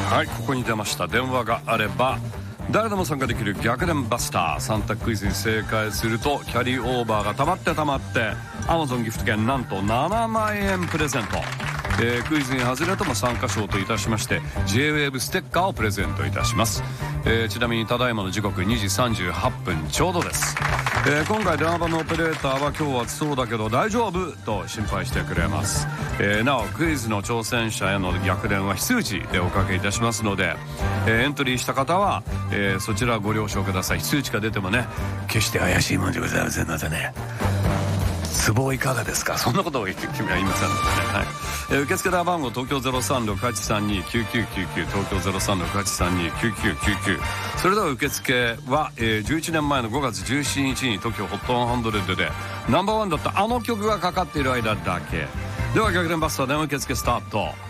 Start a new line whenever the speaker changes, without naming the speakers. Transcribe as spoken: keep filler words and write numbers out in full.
はい、ここに出ました。電話があれば誰でも参加できる逆転バスター。さん択クイズに正解するとキャリーオーバーがたまってたまって Amazon ギフト券なんとななまんえんプレゼント。えー、クイズに外れても参加賞といたしまして ジェイウェーブ ステッカーをプレゼントいたします。えー、ちなみにただいまの時刻にじさんじゅうはっぷんちょうどです。えー、今回電話番のオペレーターは今日はそうだけど大丈夫と心配してくれます。えー、なおクイズの挑戦者への逆転は非通知でおかけいたしますので、えー、エントリーした方は、えー、そちらご了承ください。非通知が出てもね、決して怪しいもんでございませんのでね。ツボいかがですか、そんなことを君は言いませんのでね、はい。えー、受付電話番号東京 ゼロさんろくはちさんに きゅうきゅうきゅうきゅう 東京 ゼロさんろくはちさんに きゅうきゅうきゅうきゅう。それでは受付は、えー、じゅういちねんまえのごがつじゅうしちにちに トキオ ホットハンドレッドでナンバーワンだったあの曲がかかっている間だけでは、逆転バスター電話受付スタート。